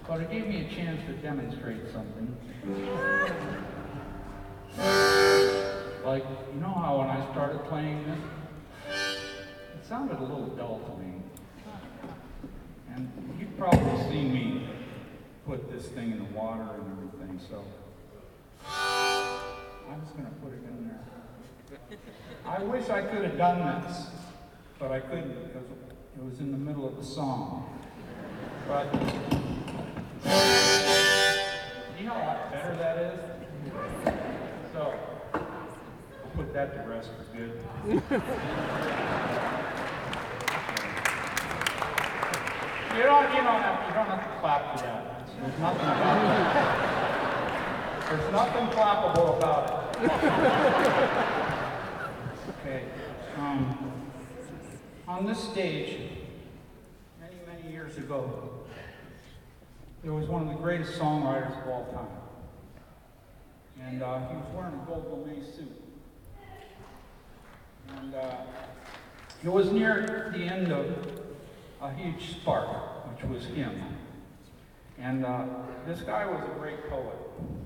but it gave me a chance to demonstrate something. Like, you know how when I started playing this, it sounded a little dull to me. And you've probably seen me put this thing in the water and everything, so I'm just going to put it in there. I wish I could have done this, but I couldn't because it was in the middle of the song. But see how much better that is? So I'll put that to rest for good. You don't have to clap for that. There's nothing about that. There's nothing clappable about it. Okay. On this stage, many, many years ago, there was one of the greatest songwriters of all time. And he was wearing a gold lame suit. And it was near the end of a huge spark, which was him. And this guy was a great poet.